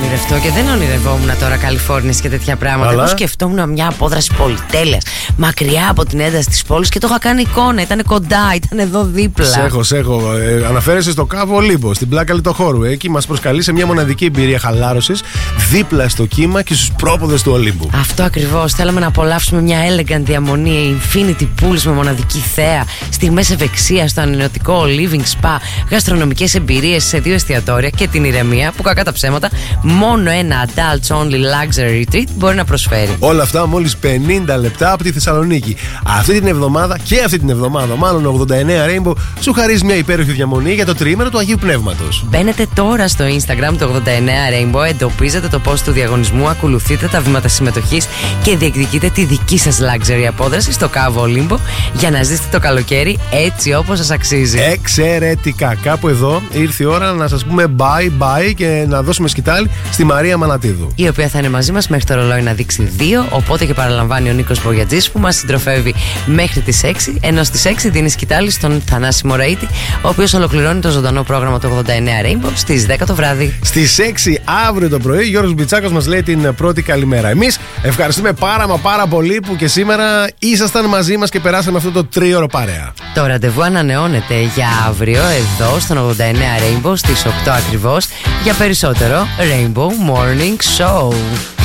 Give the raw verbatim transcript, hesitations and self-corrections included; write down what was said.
ονειρευτώ και δεν ονειρευόμουν τώρα Καλιφόρνιες και τέτοια πράγματα. Αλλά... εγώ σκεφτόμουν μια απόδραση πολυτέλειας, μακριά από την ένταση της πόλης και το είχα κάνει εικόνα. Ήταν κοντά, ήταν εδώ δίπλα. Σε έχω, σε έχω. Ε, αναφέρεσαι στο Κάβο Ολύμπο, στην πλάκα Λιτοχώρου. Εκεί μας προσκαλεί σε μια μοναδική εμπειρία χαλάρωσης δίπλα στο κύμα και στους πρόποδες του Ολύμπου. Αυτό ακριβώς. Θέλαμε να απολαύσουμε μια elegant διαμονή, infinity pools με μοναδική θέα, στιγμές ευεξία στο ανενωτικό living spa, γαστρονομικές εμπειρίες σε δύο εστιατόρια και την ηρεμία που, κακά τα ψέματα, μόνο ένα adults only luxury retreat μπορεί να προσφέρει. Όλα αυτά μόλις πενήντα λεπτά από τη Θεσσαλονίκη. Αυτή την εβδομάδα και αυτή την εβδομάδα, μάλλον ο ογδόντα εννέα Rainbow σου χαρίζει μια υπέροχη διαμονή για το τριήμερο του Αγίου Πνεύματος. Μπαίνετε τώρα στο Instagram του ογδόντα εννέα Rainbow, εντοπίζετε το post του διαγωνισμού, ακολουθείτε τα βήματα συμμετοχής και διεκδικείτε τη δική σας luxury απόδραση στο Κάβο Ολύμπο για να ζήσετε το καλοκαίρι έτσι όπως σας αξίζει. Εξαιρετικά. Κάπου εδώ ήρθε η ώρα να σας πούμε bye bye και να δώσουμε σκητάλη στη Μαρία Μανατίδου, η οποία θα είναι μαζί μας μέχρι το ρολόι να δείξει δύο. Οπότε και παραλαμβάνει ο Νίκος Μπογιατζής που μας συντροφεύει μέχρι τις έξι, ενώ στις έξι δίνει σκητάλη στον Θανάση Μωραΐτη, ο οποίος ολοκληρώνει το ζωντανό πρόγραμμα του ογδόντα εννέα Rainbow στις δέκα το βράδυ. Στις έξι αύριο το πρωί Γιώργος Μπιτσάκος μας λέει την πρώτη καλημέρα. Εμείς ευχαριστούμε πάρα μα πάρα πολύ που και σήμερα ήσασταν μαζί μας και περάσαμε αυτό το τρίωρο παρέα. Το ραντεβού ανανεώνεται για αύριο εδώ στον ογδόντα εννέα Rainbow στις οκτώ ακριβώς για περισσότερο Rainbow Morning Show.